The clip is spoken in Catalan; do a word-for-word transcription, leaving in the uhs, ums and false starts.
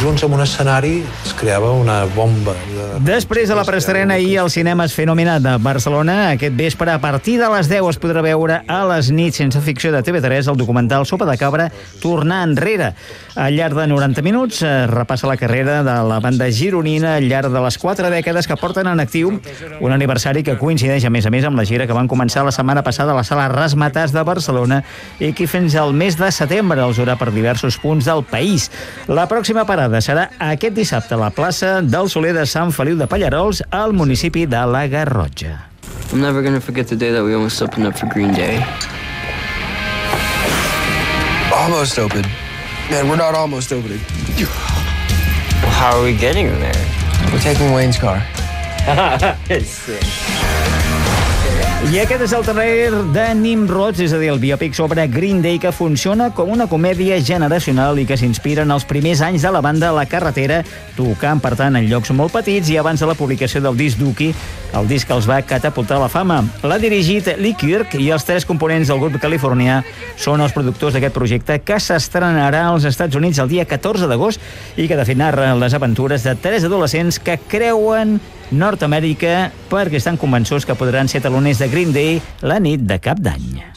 junts en un escenari es creava una bomba. De... Després de la preestrena ahir als cinemes Fenomena de Barcelona, aquest vespre a partir de les deu es podrà veure a les nits sense ficció de T V tres el documental Sopa de Cabra, Tornar enrere. Al llarg de noranta minuts es repassa la carrera de la banda gironina al llarg de les quatre dècades que porten en actiu, un aniversari que coincideix a més a més amb la gira que van començar la setmana passada a la sala Razzmatazz de Barcelona i que fins al mes de setembre els haurà per diversos punts del país. La pròxima parada serà aquest dissabte a la plaça del Soler de Sant Feliu de Pallarols, al municipi de la Garrotxa. I'm never gonna forget the day that we almost opened up for Green Day. Almost open. Man, we're not almost opening. Well, how are we getting there? We're taking Wayne's car. I aquest és el trailer de Nimrods, és a dir, el biòpic sobre Green Day, que funciona com una comèdia generacional i que s'inspira en els primers anys de la banda a la carretera, tocant, per tant, en llocs molt petits i abans de la publicació del disc Dookie, el disc que els va catapultar a la fama. L'ha dirigit Lee Kirk i els tres components del grup californià són els productors d'aquest projecte, que s'estrenarà als Estats Units el dia catorze d'agost i que de fet narra les aventures de tres adolescents que creuen Nord-Amèrica perquè estan convençuts que podran ser taloners de Green Day la nit de Cap d'Any.